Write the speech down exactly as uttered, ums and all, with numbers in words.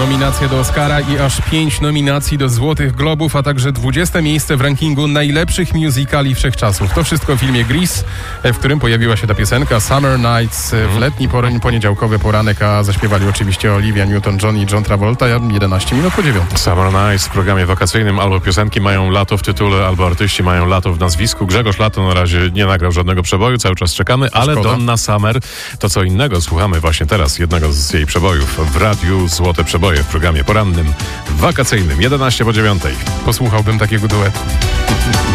nominacje do Oscara i aż pięć nominacji do Złotych Globów, a także dwudzieste miejsce w rankingu najlepszych musicali wszechczasów. To wszystko w filmie Grease, w którym pojawiła się ta piosenka Summer Nights w letni poniedziałkowy poranek, a zaśpiewali oczywiście Olivia Newton-John i John Travolta jedenaście minut po dziewiątej. Summer Nights w programie wakacyjnym. Albo piosenki mają lato w tytule, albo artyści mają lato w nazwisku. Grzegorz Lato na razie nie nagrał żadnego przeboju, cały czas czekamy, ale Szkoda. Donna Summer to co innego. Słuchamy właśnie teraz jednego z jej przebojów w radiu Złote Przeboje w programie porannym wakacyjnym jedenaście po dziewiątej. Posłuchałbym takiego duetu.